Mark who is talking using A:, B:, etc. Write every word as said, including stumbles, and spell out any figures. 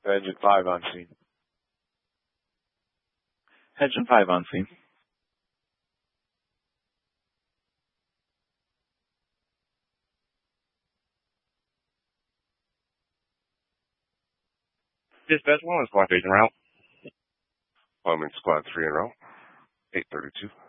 A: Engine five on scene.
B: Engine five on scene.
C: Dispatch one, squad three en route.
D: I'm in squad three en route. eight thirty-two.